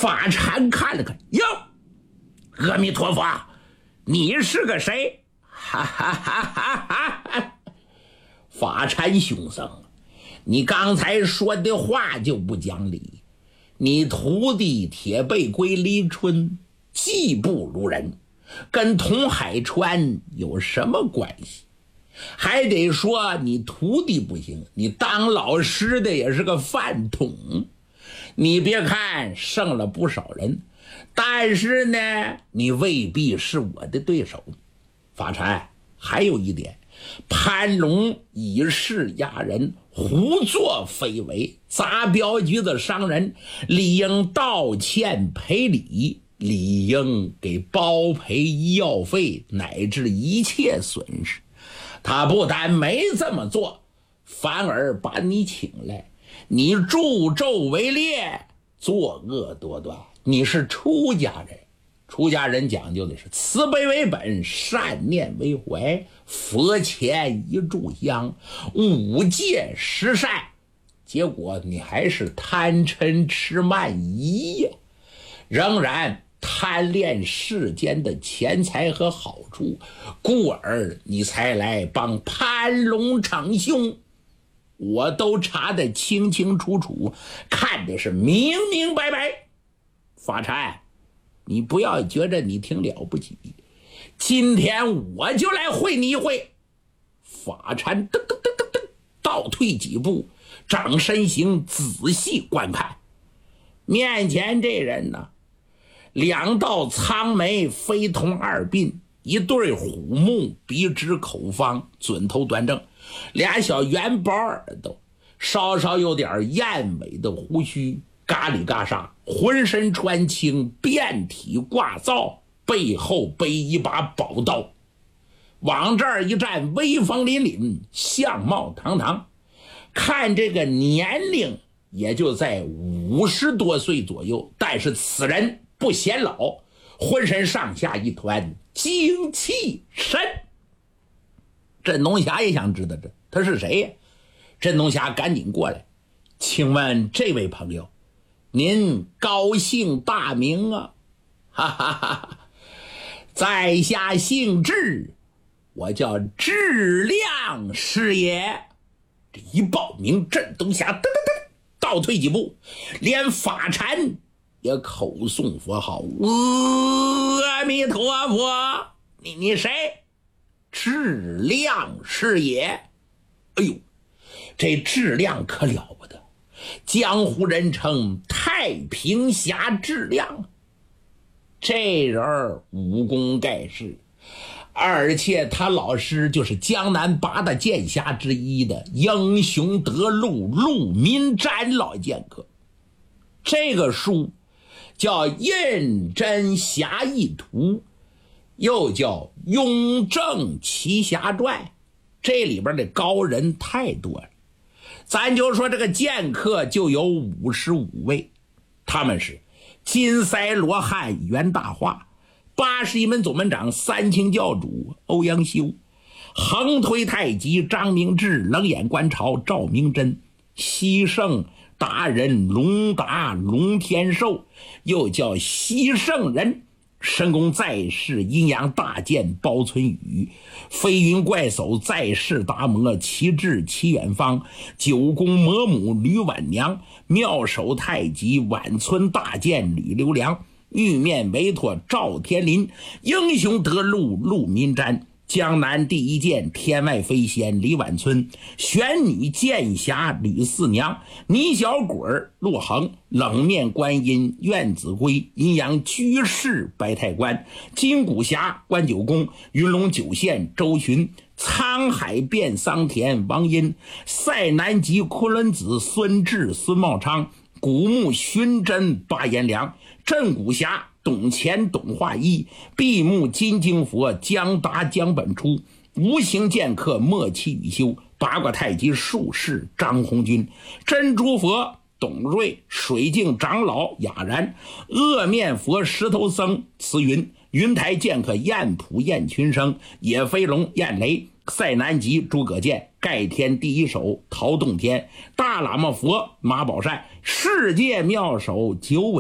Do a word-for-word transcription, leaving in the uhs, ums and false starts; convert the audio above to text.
法禅看了看，哟，阿弥陀佛，你是个谁？哈哈哈哈哈哈！法禅兄僧，你刚才说的话就不讲理。你徒弟铁背龟李春技不如人，跟童海川有什么关系？还得说你徒弟不行，你当老师的也是个饭桶。你别看胜了不少人，但是呢，你未必是我的对手。法禅，还有一点，潘龙以势压人，胡作非为，砸镖局的商人，理应道歉赔礼，理应给包赔医药费乃至一切损失。他不但没这么做，反而把你请来，你助纣为虐，作恶多端。你是出家人，出家人讲究的是慈悲为本，善念为怀，佛前一炷香，五戒十善。结果你还是贪嗔痴慢疑呀，仍然贪恋世间的钱财和好处，故而你才来帮潘龙逞凶。我都查得清清楚楚，看的是明明白白。法禅，你不要觉得你挺了不起，今天我就来会你一会。法禅噔噔噔噔噔倒退几步，长身形仔细观看，面前这人呢，两道苍眉，非同二鬓，一对虎目，鼻直口方，准头端正，俩小圆包耳朵，稍稍有点燕尾的胡须，嘎里嘎煞，浑身穿青，遍体挂皂，背后背一把宝刀，往这儿一站，威风凛凛，相貌堂堂。看这个年龄也就在五十多岁左右，但是此人不显老，浑身上下一团精气神。镇东霞也想知道这他是谁呀？镇东霞赶紧过来，请问这位朋友，您高姓大名啊？哈哈哈哈，在下姓智，我叫质量师爷。这一报名，镇东霞噔噔噔倒退几步，连法禅也口诵佛号，阿弥陀佛，你你谁？质量师爷。哎呦，这质量可了不得，江湖人称太平侠质量。这人武功盖世，而且他老师就是江南八大剑侠之一的英雄得陆陆民瞻老剑客。这个书叫印真侠义图，又叫雍正奇侠传，这里边的高人太多了。咱就说这个剑客就有五十五位，他们是金塞罗汉袁大化，八十一门总门长三清教主欧阳修，横推太极张明志，冷眼观潮赵明真，西圣达人龙达龙天寿，又叫西圣人，神功在世阴阳大剑包存宇，飞云怪叟在世达摩齐智齐远方，九宫魔母吕婉娘，妙手太极晚村大剑李留良，玉面维托赵天林，英雄得陆陆民瞻，江南第一剑天外飞仙李婉村，玄女剑侠吕四娘，泥小鬼陆恒，冷面观音苑子龟，阴阳居士白太官，金骨侠关九公，云龙九县周巡，沧海变桑田王殷，塞南极昆仑子孙志孙茂昌，古木寻真巴彦良，镇古侠董乾董化一，闭目金睛佛江达江本初，无形剑客莫气宇修，八卦太极术士张红军，珍珠佛董瑞，水镜长老雅然，恶面佛石头僧慈云，云台剑客燕普燕群生，野飞龙燕雷，塞南极诸葛健，盖天第一手陶洞天，大喇嘛佛马宝善，世界妙手九尾